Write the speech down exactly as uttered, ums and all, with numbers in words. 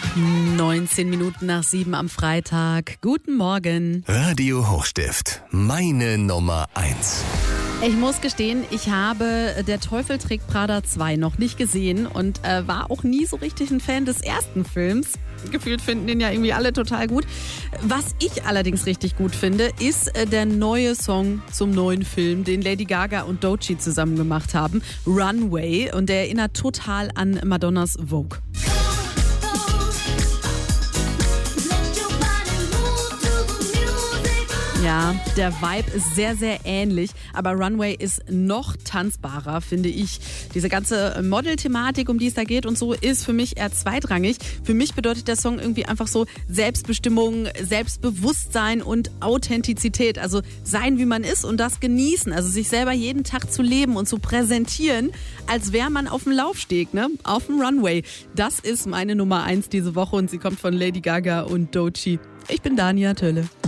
neunzehn Minuten nach sieben am Freitag. Guten Morgen. Radio Hochstift, meine Nummer eins. Ich muss gestehen, ich habe Der Teufel trägt Prada zwei noch nicht gesehen und äh, war auch nie so richtig ein Fan des ersten Films. Gefühlt finden den ja irgendwie alle total gut. Was ich allerdings richtig gut finde, ist äh, der neue Song zum neuen Film, den Lady Gaga und Doechii zusammen gemacht haben, Runway. Und der erinnert total an Madonnas Vogue. Ja, der Vibe ist sehr, sehr ähnlich, aber Runway ist noch tanzbarer, finde ich. Diese ganze Model-Thematik, um die es da geht und so, ist für mich eher zweitrangig. Für mich bedeutet der Song irgendwie einfach so Selbstbestimmung, Selbstbewusstsein und Authentizität. Also sein, wie man ist und das genießen. Also sich selber jeden Tag zu leben und zu präsentieren, als wäre man auf dem Laufsteg, ne? Auf dem Runway. Das ist meine Nummer eins diese Woche und sie kommt von Lady Gaga und Doechii. Ich bin Dania Tölle.